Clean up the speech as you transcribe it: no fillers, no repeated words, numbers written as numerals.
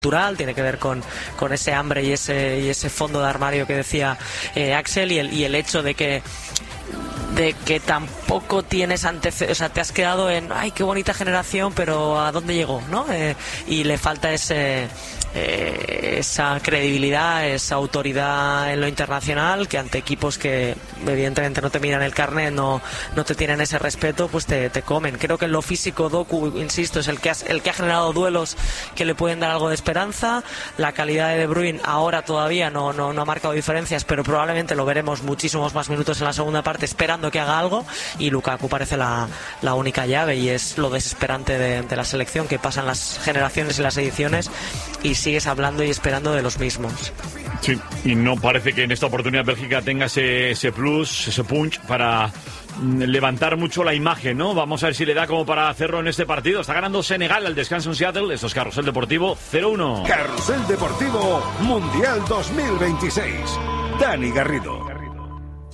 tiene que ver con ese hambre y ese fondo de armario que decía Axel, y el hecho de que tampoco tienes antecedentes, o sea, te has quedado en ¡ay, qué bonita generación! Pero ¿a dónde llegó? ¿No? Y le falta esa credibilidad, esa autoridad en lo internacional, que ante equipos que evidentemente no te miran el carnet, no te tienen ese respeto, pues te comen. Creo que en lo físico Doku, insisto, es el que ha generado duelos que le pueden dar algo de esperanza. La calidad de De Bruyne ahora todavía no ha marcado diferencias, pero probablemente lo veremos muchísimos más minutos en la segunda parte, esperando que haga algo, y Lukaku parece la única llave, y es lo desesperante de la selección, que pasan las generaciones y las ediciones y sigues hablando y esperando de los mismos. Sí, y no parece que en esta oportunidad Bélgica tenga ese plus, ese punch para levantar mucho la imagen, ¿no? Vamos a ver si le da como para hacerlo en este partido. Está ganando Senegal al descanso en Seattle. Esto es Carrusel Deportivo 0-1. Carrusel Deportivo Mundial 2026. Dani Garrido.